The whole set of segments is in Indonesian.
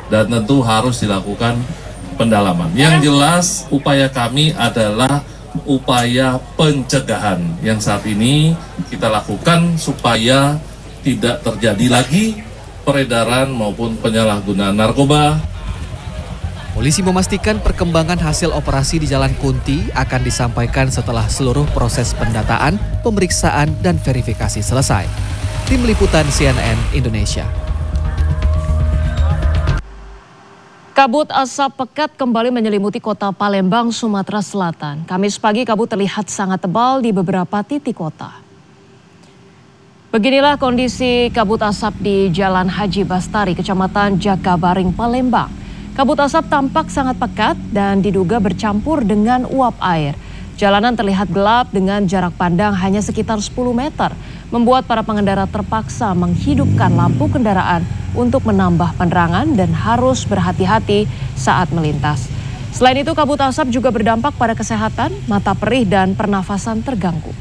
dan tentu harus dilakukan pendalaman. Yang jelas upaya kami adalah upaya pencegahan yang saat ini kita lakukan supaya tidak terjadi lagi peredaran maupun penyalahgunaan narkoba. Polisi memastikan perkembangan hasil operasi di Jalan Kunti akan disampaikan setelah seluruh proses pendataan, pemeriksaan, dan verifikasi selesai. Tim Liputan CNN Indonesia. Kabut asap pekat kembali menyelimuti kota Palembang, Sumatera Selatan. Kamis pagi kabut terlihat sangat tebal di beberapa titik kota. Beginilah kondisi kabut asap di Jalan Haji Bastari, Kecamatan Jakabaring, Palembang. Kabut asap tampak sangat pekat dan diduga bercampur dengan uap air. Jalanan terlihat gelap dengan jarak pandang hanya sekitar 10 meter, membuat para pengendara terpaksa menghidupkan lampu kendaraan untuk menambah penerangan dan harus berhati-hati saat melintas. Selain itu, kabut asap juga berdampak pada kesehatan, mata perih dan pernafasan terganggu.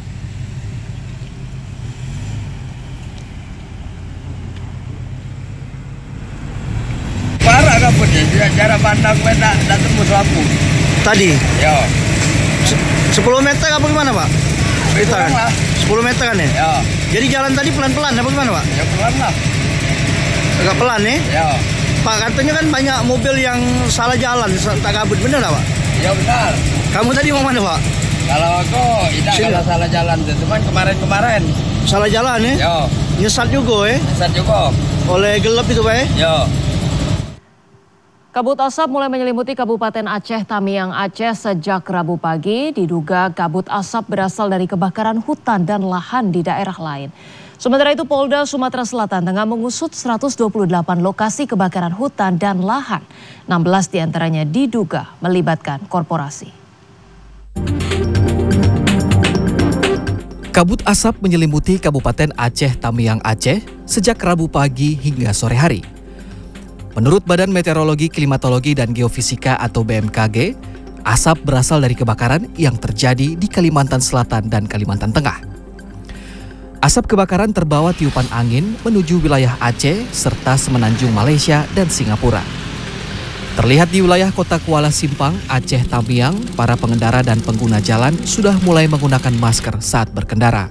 Parah kabutnya, jarak pandang tak tembus lampu. Tadi? Ya. 10 meter apa gimana, Pak? Cerita kan? 10 meter kan ya? Ya. Jadi jalan tadi pelan-pelan apa gimana, Pak? Ya pelan lah. Agak pelan ya? Ya. Pak, katanya kan banyak mobil yang salah jalan, tak kabut, bener nggak, Pak? Ya benar. Kamu tadi mau mana, Pak? Kalau aku tidak kalau salah jalan, cuman kemarin. Salah jalan ya? Ya. Nyesat juga ya? Nyesat juga. Oleh gelap itu, Pak ya? Ya. Kabut asap mulai menyelimuti Kabupaten Aceh Tamiang, Aceh sejak Rabu pagi. Diduga kabut asap berasal dari kebakaran hutan dan lahan di daerah lain. Sementara itu Polda Sumatera Selatan tengah mengusut 128 lokasi kebakaran hutan dan lahan. 16 diantaranya diduga melibatkan korporasi. Kabut asap menyelimuti Kabupaten Aceh Tamiang, Aceh sejak Rabu pagi hingga sore hari. Menurut Badan Meteorologi, Klimatologi, dan Geofisika atau BMKG, asap berasal dari kebakaran yang terjadi di Kalimantan Selatan dan Kalimantan Tengah. Asap kebakaran terbawa tiupan angin menuju wilayah Aceh serta semenanjung Malaysia dan Singapura. Terlihat di wilayah kota Kuala Simpang, Aceh Tamiang, para pengendara dan pengguna jalan sudah mulai menggunakan masker saat berkendara.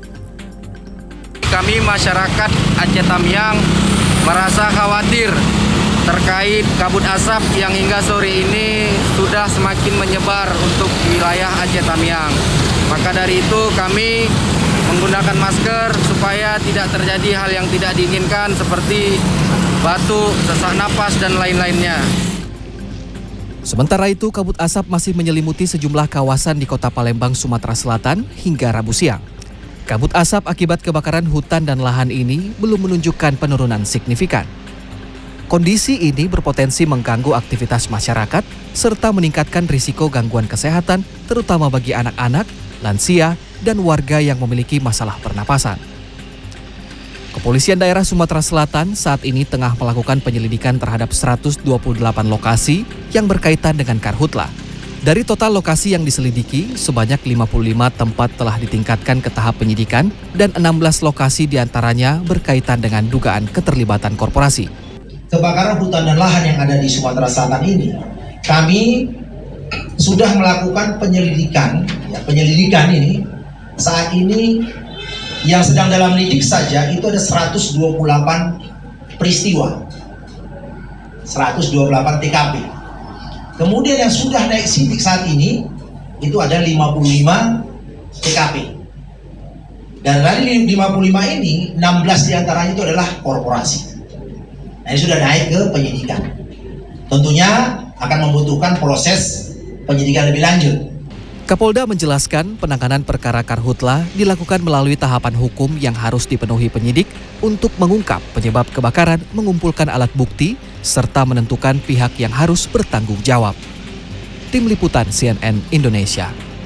Kami masyarakat Aceh Tamiang merasa khawatir terkait kabut asap yang hingga sore ini sudah semakin menyebar untuk wilayah Aceh Tamiang. Maka dari itu kami menggunakan masker supaya tidak terjadi hal yang tidak diinginkan seperti batuk, sesak napas, dan lain-lainnya. Sementara itu, kabut asap masih menyelimuti sejumlah kawasan di Kota Palembang, Sumatera Selatan hingga Rabu siang. Kabut asap akibat kebakaran hutan dan lahan ini belum menunjukkan penurunan signifikan. Kondisi ini berpotensi mengganggu aktivitas masyarakat serta meningkatkan risiko gangguan kesehatan terutama bagi anak-anak, lansia, dan warga yang memiliki masalah pernapasan. Kepolisian daerah Sumatera Selatan saat ini tengah melakukan penyelidikan terhadap 128 lokasi yang berkaitan dengan karhutla. Dari total lokasi yang diselidiki, sebanyak 55 tempat telah ditingkatkan ke tahap penyidikan dan 16 lokasi diantaranya berkaitan dengan dugaan keterlibatan korporasi. Kebakaran hutan dan lahan yang ada di Sumatera Selatan ini, kami sudah melakukan penyelidikan. Penyelidikan ini saat ini yang sedang dalam lidik saja itu ada 128 peristiwa, 128 TKP. Kemudian yang sudah naik sidik saat ini itu ada 55 TKP. Dan dari 55 ini 16 diantaranya itu adalah korporasi. Nah, ini sudah naik ke penyidikan. Tentunya akan membutuhkan proses penyidikan lebih lanjut. Kapolda menjelaskan penanganan perkara karhutla dilakukan melalui tahapan hukum yang harus dipenuhi penyidik untuk mengungkap penyebab kebakaran, mengumpulkan alat bukti, serta menentukan pihak yang harus bertanggung jawab. Tim Liputan CNN Indonesia.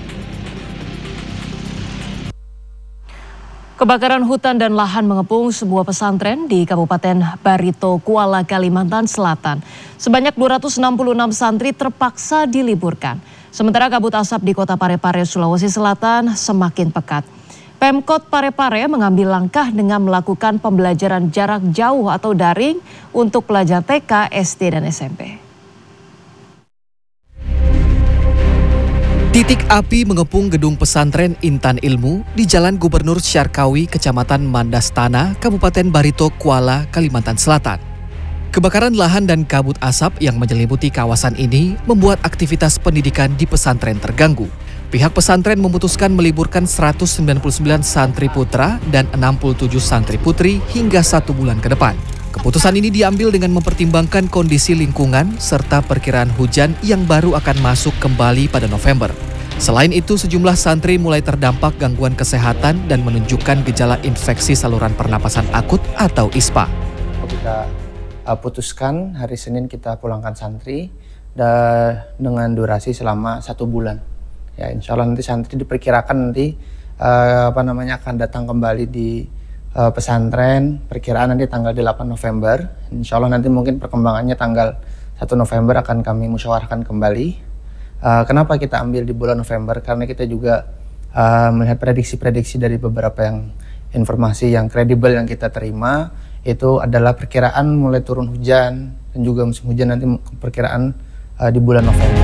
Kebakaran hutan dan lahan mengepung sebuah pesantren di Kabupaten Barito, Kuala, Kalimantan Selatan. Sebanyak 266 santri terpaksa diliburkan. Sementara kabut asap di Kota Parepare, Sulawesi Selatan semakin pekat. Pemkot Parepare mengambil langkah dengan melakukan pembelajaran jarak jauh atau daring untuk pelajar TK, SD, dan SMP. Titik api mengepung gedung pesantren Intan Ilmu di Jalan Gubernur Syarkawi, Kecamatan Mandastana, Kabupaten Barito, Kuala, Kalimantan Selatan. Kebakaran lahan dan kabut asap yang menyelimuti kawasan ini membuat aktivitas pendidikan di pesantren terganggu. Pihak pesantren memutuskan meliburkan 199 santri putra dan 67 santri putri hingga 1 bulan ke depan. Keputusan ini diambil dengan mempertimbangkan kondisi lingkungan serta perkiraan hujan yang baru akan masuk kembali pada November. Selain itu, sejumlah santri mulai terdampak gangguan kesehatan dan menunjukkan gejala infeksi saluran pernapasan akut atau ISPA. Kita putuskan hari Senin kita pulangkan santri dengan durasi selama 1 bulan. Ya, insya Allah nanti santri diperkirakan nanti akan datang kembali di pesantren, perkiraan nanti tanggal 8 November. Insya Allah nanti mungkin perkembangannya tanggal 1 November akan kami musyawarahkan kembali. Kenapa kita ambil di bulan November? Karena kita juga melihat prediksi-prediksi dari beberapa informasi yang kredibel yang kita terima, itu adalah perkiraan mulai turun hujan dan juga musim hujan nanti perkiraan di bulan November.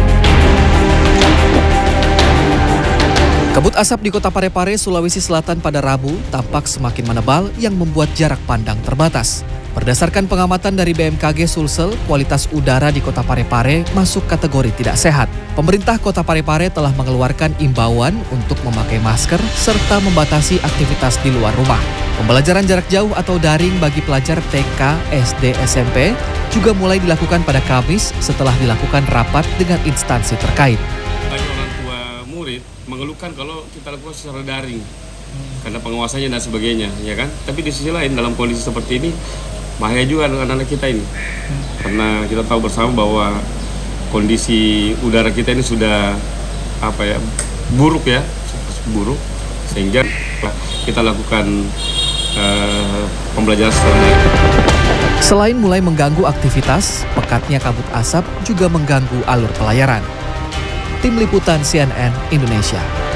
Kabut asap di Kota Parepare, Sulawesi Selatan pada Rabu tampak semakin menebal yang membuat jarak pandang terbatas. Berdasarkan pengamatan dari BMKG Sulsel, kualitas udara di Kota Parepare masuk kategori tidak sehat. Pemerintah Kota Parepare telah mengeluarkan imbauan untuk memakai masker serta membatasi aktivitas di luar rumah. Pembelajaran jarak jauh atau daring bagi pelajar TK, SD, SMP juga mulai dilakukan pada Kamis setelah dilakukan rapat dengan instansi terkait. Mengeluhkan kalau kita lakukan secara daring karena pengawasannya dan sebagainya, ya kan? Tapi di sisi lain dalam kondisi seperti ini bahaya juga anak-anak kita ini, karena kita tahu bersama bahwa kondisi udara kita ini sudah buruk, sehingga kita lakukan pembelajaran secara daring. Selain mulai mengganggu aktivitas, pekatnya kabut asap juga mengganggu alur pelayaran. Tim Liputan CNN Indonesia.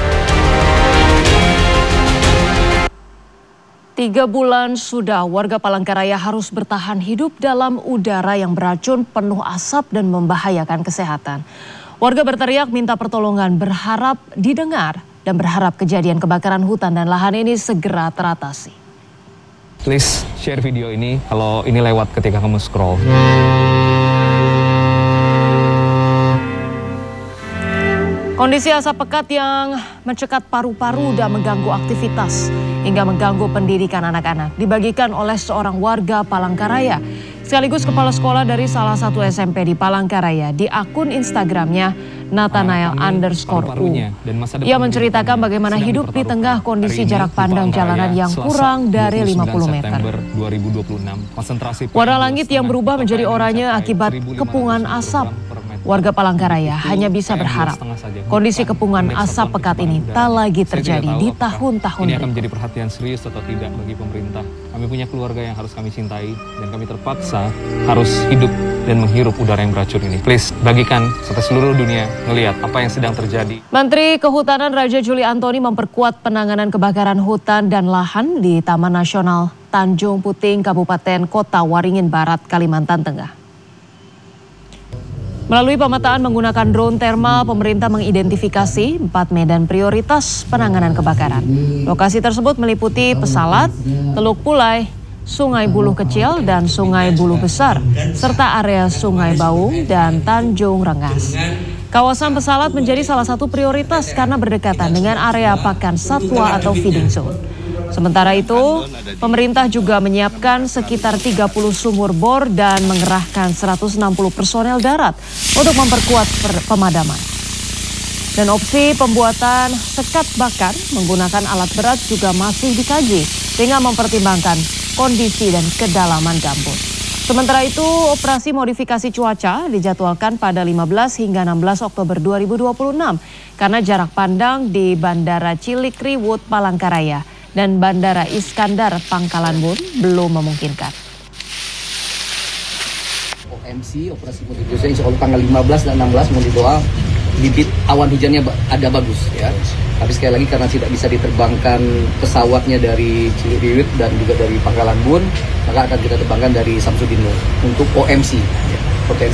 3 bulan sudah warga Palangkaraya harus bertahan hidup dalam udara yang beracun, penuh asap dan membahayakan kesehatan. Warga berteriak minta pertolongan, berharap didengar dan berharap kejadian kebakaran hutan dan lahan ini segera teratasi. Please share video ini kalau ini lewat ketika kamu scroll. Kondisi asap pekat yang mencekat paru-paru dan mengganggu aktivitas hingga mengganggu pendidikan anak-anak dibagikan oleh seorang warga Palangkaraya sekaligus kepala sekolah dari salah satu SMP di Palangkaraya di akun Instagramnya Nathanael_U. Ia menceritakan bagaimana hidup di tengah kondisi jarak pandang jalanan yang kurang dari 50 meter. Warna langit yang berubah menjadi oranye akibat kepungan asap. Warga Palangkaraya hanya bisa berharap kondisi kepungan asap pekat ini tak lagi terjadi di tahun-tahun ini akan menjadi perhatian serius atau tidak bagi pemerintah. Kami punya keluarga yang harus kami cintai dan kami terpaksa harus hidup dan menghirup udara yang beracun ini. Please bagikan sampai seluruh dunia melihat apa yang sedang terjadi. Menteri Kehutanan Raja Juli Antoni memperkuat penanganan kebakaran hutan dan lahan di Taman Nasional Tanjung Puting, Kabupaten Kota Waringin Barat, Kalimantan Tengah. Melalui pemetaan menggunakan drone thermal, pemerintah mengidentifikasi 4 medan prioritas penanganan kebakaran. Lokasi tersebut meliputi Pesalat, Teluk Pulai, Sungai Buluh Kecil dan Sungai Buluh Besar, serta area Sungai Baung dan Tanjung Rengas. Kawasan Pesalat menjadi salah satu prioritas karena berdekatan dengan area pakan satwa atau feeding zone. Sementara itu, pemerintah juga menyiapkan sekitar 30 sumur bor dan mengerahkan 160 personel darat untuk memperkuat pemadaman. Dan opsi pembuatan sekat bakar menggunakan alat berat juga masih dikaji dengan mempertimbangkan kondisi dan kedalaman gambut. Sementara itu, operasi modifikasi cuaca dijadwalkan pada 15 hingga 16 Oktober 2026 karena jarak pandang di Bandara Cilikriwut Palangkaraya dan Bandara Iskandar Pangkalan Bun belum memungkinkan. OMC, operasi modifikasi insya Allah tanggal 15 dan 16 mau dibawa bibit awan hujannya ada bagus ya. Tapi sekali lagi karena tidak bisa diterbangkan pesawatnya dari Ciliwit dan juga dari Pangkalan Bun, maka akan kita terbangkan dari Samsudin Nur untuk OMC ya, potensi